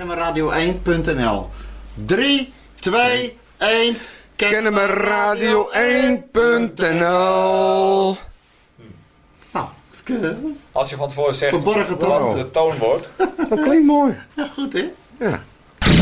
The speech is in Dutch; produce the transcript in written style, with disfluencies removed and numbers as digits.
kennemerradio1.nl. 3, 2, 1. Kennemerradio1.nl. Nou, als je van tevoren zegt verborgen wat de toon wordt. Dat klinkt mooi. Ja, goed hè? Ja.